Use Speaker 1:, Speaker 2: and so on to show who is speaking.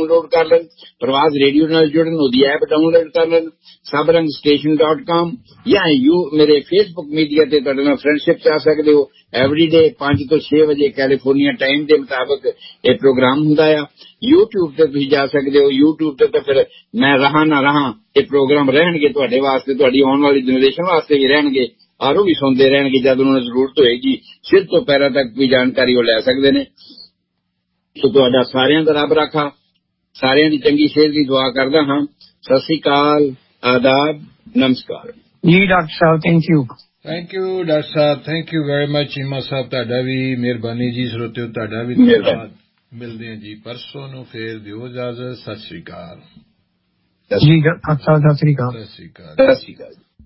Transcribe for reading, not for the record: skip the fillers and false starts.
Speaker 1: Download ਕਰ ਲੈਣ, ਪ੍ਰਵਾਸ ਰੇਡੀਓ ਨਾਲ ਜੁੜਨ, ਉਹਦੀ ਐਪ ਡਾਊਨਲੋਡ ਕਰ ਲੈਣ, sabarangstation.com, ਜਾਂ ਮੇਰੇ ਫੇਸਬੁੱਕ ਮੀਡੀਆ ਤੇ ਤੁਹਾਡੇ ਨਾਲ ਫਰੈਂਡਸ਼ਿਪ ਚ ਆ ਸਕਦੇ ਹੋ। ਐਵਰੀਡੇ 5 ਤੋਂ 6 ਵਜੇ ਕੈਲੀਫੋਰਨੀਆ ਟਾਈਮ ਦੇ ਮੁਤਾਬਕ ਇਹ ਪ੍ਰੋਗਰਾਮ ਹੁੰਦਾ ਆ। YouTube ਤੇ ਤੁਸੀਂ ਜਾ ਸਕਦੇ ਹੋ। YouTube ਤੇ ਤਾਂ ਫਿਰ ਮੈਂ ਰਹਾਂ ਨਾ ਰਹਾਂ ਇਹ ਪ੍ਰੋਗਰਾਮ ਰਹਿਣਗੇ ਤੁਹਾਡੇ ਵਾਸਤੇ, ਤੁਹਾਡੀ ਆਉਣ ਵਾਲੀ ਜਨਰੇਸ਼ਨ ਵਾਸਤੇ ਵੀ ਰਹਿਣਗੇ, ਔਰ ਉਹ ਵੀ ਸੁਣਦੇ ਰਹਿਣਗੇ। ਜਦ ਉਹਨਾਂ ਨੂੰ ਜ਼ਰੂਰਤ ਹੋਏਗੀ ਸਿਰ ਤੋਂ ਪੈਰਾਂ ਤੱਕ ਵੀ ਜਾਣਕਾਰੀ ਉਹ ਲੈ ਸਕਦੇ ਨੇ। ਸੋ ਤੁਹਾਡਾ ਸਾਰਿਆਂ ਦਾ ਰੱਬ ਰਾਖਾ, ਸਾਰਿਆਂ ਦੀ ਚੰਗੀ ਸਿਹਤ ਦੀ ਦੁਆ ਕਰਦਾ ਹਾਂ। ਸਤਿ ਸ੍ਰੀ ਅਕਾਲ, ਆਦਾਬ, ਨਮਸਕਾਰ
Speaker 2: ਜੀ doctor Sahib.
Speaker 3: Thank you doctor Sahib, thank you very much. Cheema ਸਾਹਿਬ ਤੁਹਾਡਾ ਵੀ ਮਿਹਰਬਾਨੀ ਜੀ। ਸਰੋਤਿਓ ਤੁਹਾਡਾ ਵੀ ਧੰਨਵਾਦ। ਮਿਲਦੇ ਹਾਂ ਜੀ ਪਰਸੋਂ ਨੂੰ, ਫੇਰ ਦਿਓ ਇਜਾਜ਼ਤ। ਸਤਿ ਸ੍ਰੀ ਅਕਾਲ
Speaker 2: ਜੀ। ਸਤਿ ਸ੍ਰੀ ਅਕਾਲ।
Speaker 3: ਸਤਿ ਸ੍ਰੀ ਅਕਾਲ।